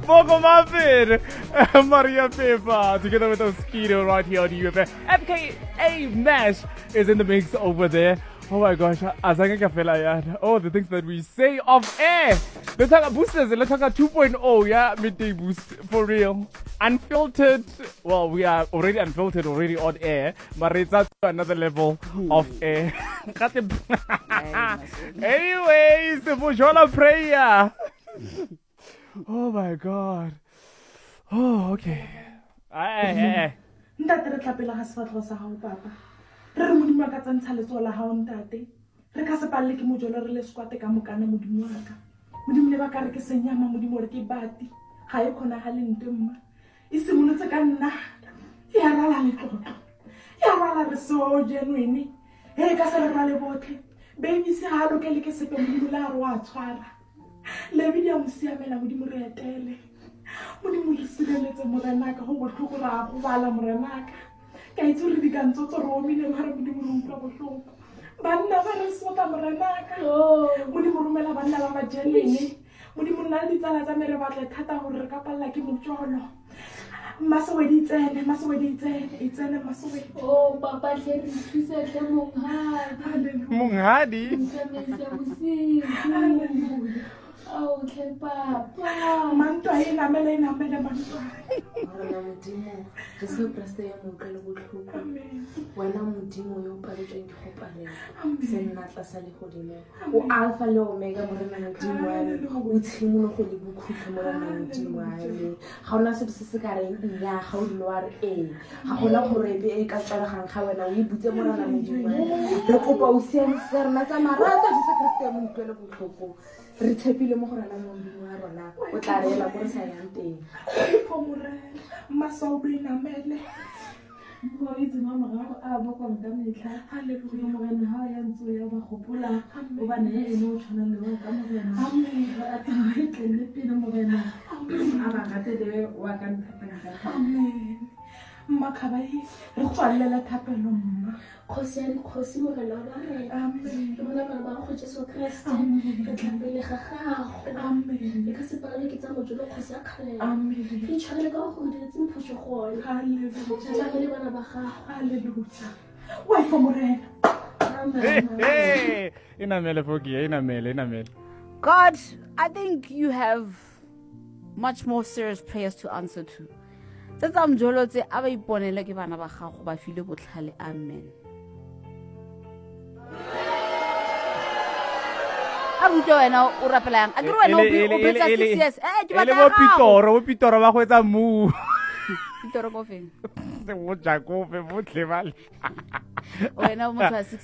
Fogo Muffin, Maria Peppa, together with Mosquito right here on UFM. FKA Mash is in the mix over there. Oh my gosh, azange ka fela yana. Oh, the things that we say off air. Let's talk boosters, let's talk 2.0, yeah, midday boost for real. Unfiltered, well, we are already unfiltered, already on air, but it's at another level of air. Anyways, bonjour prayer. Oh my god. Oh, okay. Ntate re tlapela ga sefatlo sa gago papa. Re modimo ka tsantsha letso la gago ntate. Re ka se palle ke mojolo re le skwate ka mokana modimo wa ka. Modimo le ba ka re ke senyama modimo re ke bati. Ga e khona ga le ntemma. E simolotse ka nna. Ya rala le tlotlo. Ya rala re so genuine. He ka se re rale botle. Baby se ha lo ke le ke sepe modimo la re wa tshwara. Le video mosiamela modimo re etele. Modimo re sireletse morenaka go botlhoko la go bala morenaka ka itse re dikantso ro mile mara modimo re utlwa botlhoko banna ba re sota morenaka modimo romela banna ba ba jeleng modimo nna le ditsala tsa mere batla thata gore re ka palla ke motjolo maswedi itsene maswedi oh papa hle re thusa hle monghadi oh okay papa manto a ina mele manto Rona modimo re se preste ya mo ka le botlhoko wena modimo yo paletseng ke go palela se nna tla sa le godimo o alpha le omega mo rena modimo wa o tshimolo go le bokhutlo mo rena modimo wa ga ona se se ka reng nya ga o dilo wa re ga gona gore be e ka tswala gang ga wena o ibutse mo rena modimo re kopa o se rena tsa marata di se preste mo ka le botlhoko re tshepile mo go rena modimo wa rona o tla re la mo re sa yang teng Masobina mele. Mo itse mama ga a bo kwa nka metla haleluya mo gana ha ya ntse ya ba gopola o ba ne e no tshwana le wa ka mo gana amen ba ta re tlele pele mo gana a ba ga te wa ka ntlha Amen. Makabai re tswalela thapelo mma. khosi ya khosi mo gana ba re Amen. mo na ba go Jesu Kriste re tlapele ga gago Amen. e ka se pagale ke tsa mojolo khosi ya kgale Amen. ke tshwanele ka go dira tse mphoso gone Hallelujah. tsa le bana ba gago Hallelujah. Why for morena? Hey, inamele Foki, inamele. God, I think you have much more serious prayers to answer to. Tsa mjolo tse a ba iponela ke bana ba gago ba file botlhale. Amen. Abuto wena o rapelang. A gre wena o betsa 6 years. Ke batla gago. Ele Pitoro ba go etsa mu. Pitoro go feng. Se mo Jacob mo tlebale. Wena o motho wa